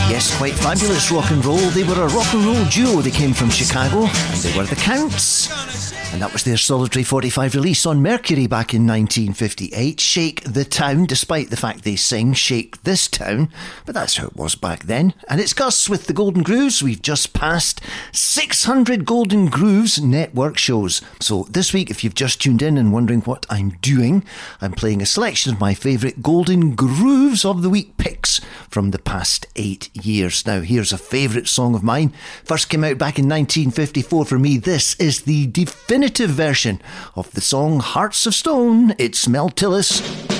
Yes, quite fabulous rock and roll. They were a rock and roll duo. They came from Chicago, and they were the Counts. And that was their solitary 45 release on Mercury back in 1958, Shake the Town, despite the fact they sing Shake This Town. But that's how it was back then. And it's Gus with the Golden Grooves. We've just passed 600 Golden Grooves network shows. So this week, if you've just tuned in and wondering what I'm doing, I'm playing a selection of my favourite Golden Grooves of the Week picks from the past 8 years. Now, here's a favourite song of mine. First came out back in 1954 for me. This is the definitive version of the song Hearts of Stone. It's Mel Tillis.